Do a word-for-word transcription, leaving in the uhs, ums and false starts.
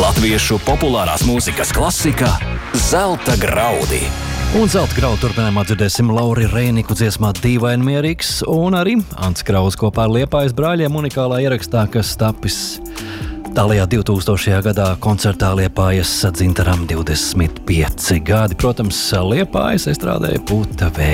Latviešu populārās mūzikas klasika Zelta graudi. Un Zelta graudu turpinājumā dzirdēsim Lauri Reiniku dziesmā Dīvaini mierīgs un arī Ants Kraus kopā ar Liepājas brāļiem unikālā ierakstā, kas tapis tālajā divtūkstošajā gadā koncertā Liepājas Dzintaram divdesmit pieci gadi. Protams, Liepājas estrādē puta vēja.